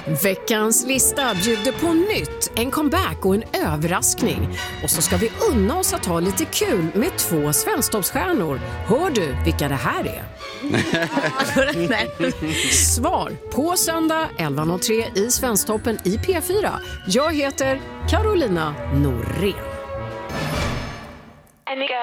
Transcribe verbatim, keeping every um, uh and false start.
Veckans lista bjuder på nytt, en comeback och en överraskning. Och så ska vi unna oss att ha lite kul med två svensktoppsstjärnor. Hör du vilka det här är? Svar på söndag elva noll tre i Svensktoppen i P fyra. Jag heter Carolina Norén. Any girl